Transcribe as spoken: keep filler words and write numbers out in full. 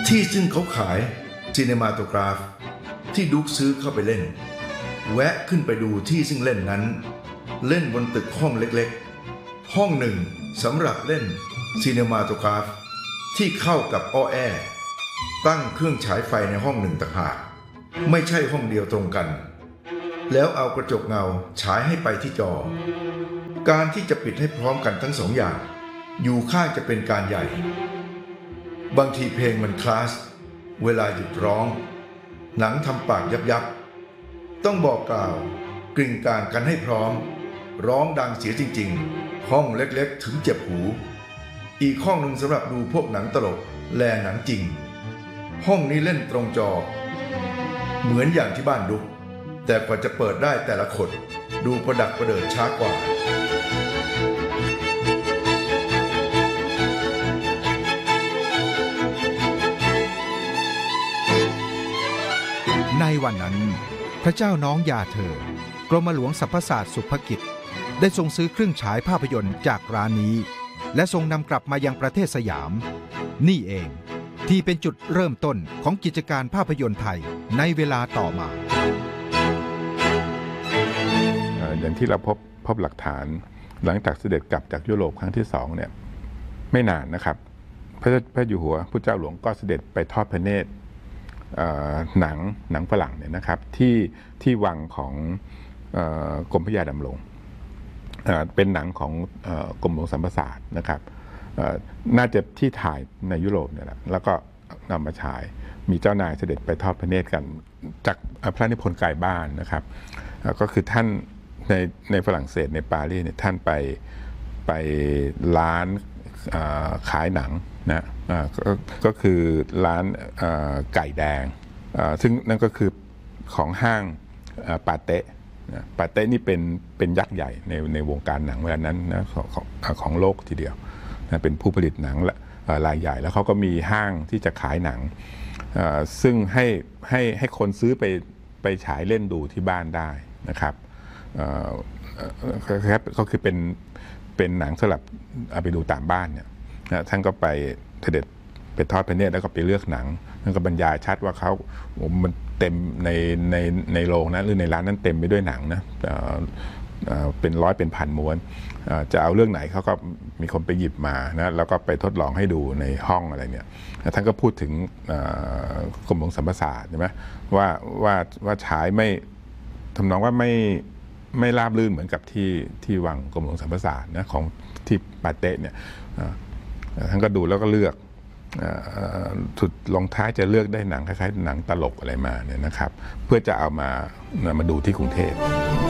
ที่ซึ่งเขาขายซีเนมาโตกราฟที่ดุ๊กซื้อเข้าไปเล่นแวะขึ้นไปดูที่ซึ่งเล่นนั้นเล่นบนตึกห้องเล็กๆห้องหนึ่งสำหรับเล่นซีเนมาโตกราฟที่เข้ากับอ้อแอตั้งเครื่องฉายไฟในห้องหนึ่งต่างหากไม่ใช่ห้องเดียวตรงกันแล้วเอากระจกเงาฉายให้ไปที่จอการที่จะปิดให้พร้อมกันทั้งสองอย่างอยู่ข้างจะเป็นการใหญ่บางทีเพลงมันคลาสเวลาหยุดร้องหนังทำปากยับยับต้องบอกกล่าวกริ่งกลางกันให้พร้อมร้องดังเสียจริงๆห้องเล็กๆถึงเจ็บหูอีกห้องหนึ่งสำหรับดูพวกหนังตลกแลหนังจริงห้องนี้เล่นตรงจอเหมือนอย่างที่บ้านดุ๊กแต่กว่าจะเปิดได้แต่ละคนดูประดักประเดิดช้ากว่าในวันนั้นพระเจ้าน้องยาเธอกรมหลวงสรรพศาสตร์สุภกิจได้ทรงซื้อเครื่องฉายภาพยนตร์จากร้านนี้และทรงนำกลับมายังประเทศสยามนี่เองที่เป็นจุดเริ่มต้นของกิจการภาพยนตร์ไทยในเวลาต่อมาอย่างที่เราพบพบหลักฐานหลังจากเสด็จกลับจากยุโรปครั้งที่สองเนี่ยไม่นานนะครับพระพระอยู่หัวพุทธเจ้าหลวงก็เสด็จไปทอดพระเนตรหนังหนังฝรั่งเนี่ยนะครับที่ที่วังของกรมพระยาดำรงเป็นหนังของกรมหลวงสรรพศาสตร์นะครับน่าจะที่ถ่ายในยุโรปเนี่ยแหละแล้วก็นำมาฉายมีเจ้านายเสด็จไปทอดพระเนตรกันจากพระนิพนธ์ไกลบ้านนะครับก็คือท่านในในฝรั่งเศสในปารีสเนี่ยท่านไปไปร้านขายหนังนะก็ก็คือร้านไก่แดงซึ่งนั่นก็คือของห้างปาเต้ปาเต้นี่เป็นเป็นยักษ์ใหญ่ในในวงการหนังเวลานั้นนะของของโลกทีเดียวนะเป็นผู้ผลิตหนังรายใหญ่แล้วเขาก็มีห้างที่จะขายหนังซึ่งให้ให้ให้คนซื้อไปไปฉายเล่นดูที่บ้านได้นะครับก็คือเป็นเป็นหนังสำหรับเอาไปดูตามบ้านเนี่ยท่านก็ไปเสด็จไปทอดพระเนตรแล้วก็ไปเลือกหนังท่านก็บรรยายชัดว่าเขามันเต็มในในในโรงนั้นหรือในร้านนั้นเต็มไปด้วยหนังนะเป็นร้อยเป็นพันม้วนจะเอาเรื่องไหนเขาก็มีคนไปหยิบมานะแล้วก็ไปทดลองให้ดูในห้องอะไรเนี่ยท่านก็พูดถึงกรมหลวงสรรพศาสตร์ใช่ไหมว่าว่าว่าฉายไม่ทำนองว่าไม่ไม่ราบรื่นเหมือนกับที่ที่วังกรมหลวงสรรพศาสตร์นะของที่ปาเต้เนี่ยท่านก็ดูแล้วก็เลือกสุดลงท้ายจะเลือกได้หนังคล้ายๆหนังตลกอะไรมาเนี่ยนะครับเพื่อจะเอามามาดูที่กรุงเทพ